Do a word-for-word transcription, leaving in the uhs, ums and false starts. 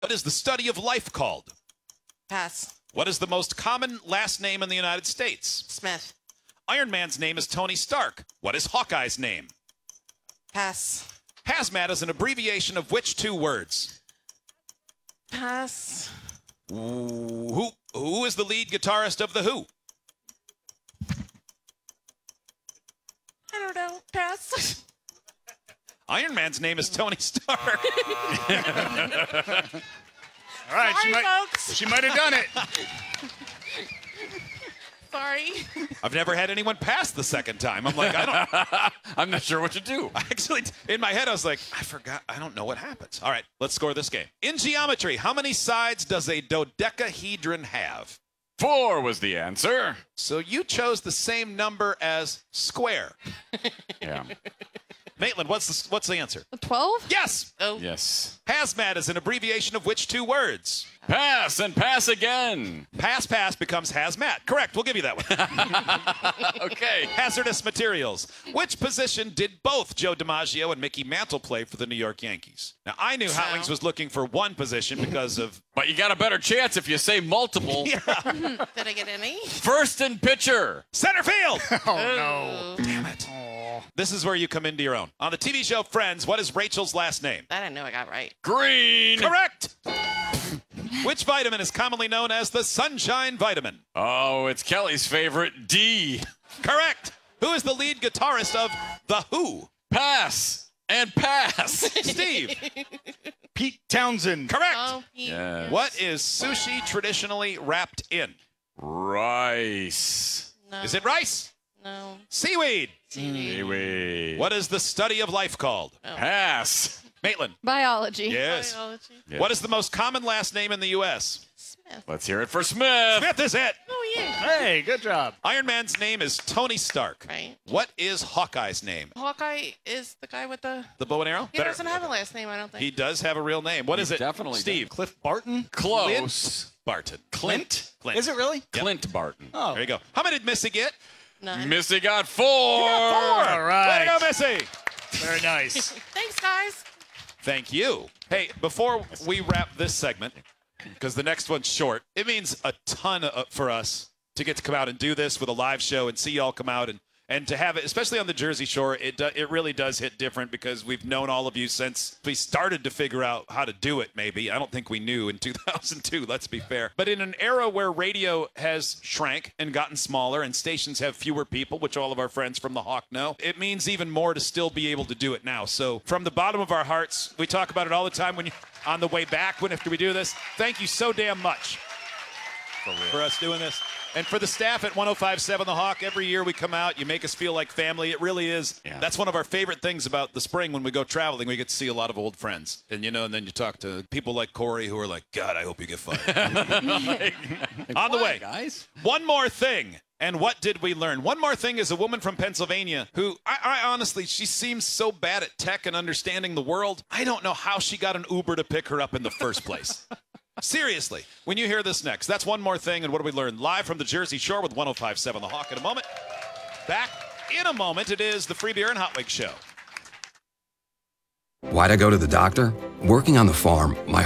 What is the study of life called? Pass. What is the most common last name in the United States? Smith. Iron Man's name is Tony Stark. What is Hawkeye's name? Pass. Hazmat is an abbreviation of which two words? Pass. Who, who is the lead guitarist of The Who? I don't know. Pass. Iron Man's name is Tony Stark. All right, Sorry, she might, folks. she might have done it. Sorry. I've never had anyone pass the second time. I'm like, I don't. I'm not sure what to do. Actually, in my head, I was like, I forgot. I don't know what happens. All right, let's score this game. In geometry, how many sides does a dodecahedron have? Four was the answer. So you chose the same number as square. Yeah. Maitland, what's the, what's the answer? twelve? Yes. Oh. Yes. Hazmat is an abbreviation of which two words? Pass and pass again. Pass pass becomes hazmat. Correct. We'll give you that one. Okay. Hazardous materials. Which position did both Joe DiMaggio and Mickey Mantle play for the New York Yankees? Now, I knew Hot Wings was looking for one position because of... But you got a better chance if you say multiple. Did I get any? First and pitcher. Center field! Oh, no. Damn it. This is where you come into your own. On the T V show Friends, what is Rachel's last name? That I know I got right. Green. Correct! Which vitamin is commonly known as the sunshine vitamin? Oh, it's Kelly's favorite, D. Correct! Who is the lead guitarist of The Who? Pass and pass. Steve. Pete Townsend. Correct! Oh, he, Yeah. What is sushi traditionally wrapped in? Rice. No. Is it rice? No. Seaweed. Anyway. What is the study of life called? Pass. Maitland. Biology. Yes. Biology. Yes. What is the most common last name in the U S? Smith. Let's hear it for Smith. Smith is it. Oh, yeah. Hey, good job. Iron Man's name is Tony Stark. Right. What is Hawkeye's name? Hawkeye is the guy with the... The bow and arrow? He Better- doesn't have a last name, I don't think. He does have a real name. What He is it? definitely Steve. does. Cliff Barton? Close. Clint Barton. Clint. Clint. Is it really? Clint Barton. Oh. There you go. How many did Missy get? None. Missy got four. All right. Way to go, Missy. Very nice. Thanks, guys. Thank you. Hey, before we wrap this segment, because the next one's short, it means a ton of, for us to get to come out and do this with a live show and see y'all come out and, and to have it, especially on the Jersey Shore, it do, it really does hit different because we've known all of you since we started to figure out how to do it, maybe. I don't think we knew in two thousand two, let's be fair. But in an era where radio has shrank and gotten smaller and stations have fewer people, which all of our friends from the Hawk know, it means even more to still be able to do it now. So from the bottom of our hearts, we talk about it all the time when you, on the way back, when after we do this, thank you so damn much for, for us doing this. And for the staff at one oh five point seven The Hawk, every year we come out, you make us feel like family. It really is. Yeah. That's one of our favorite things about the spring when we go traveling. We get to see a lot of old friends. And, you know, and then you talk to people like Corey who are like, God, I hope you get fired. On the way. guys. One more thing. And what did we learn? One more thing is a woman from Pennsylvania who, I, I honestly, she seems so bad at tech and understanding the world. I don't know how she got an Uber to pick her up in the first place. Seriously, when you hear this next, that's one more thing. And what do we learn? Live from the Jersey Shore with one oh five point seven The Hawk in a moment. Back in a moment, it is the Free Beer and Hot Wings Show. Why'd I go to the doctor? Working on the farm, my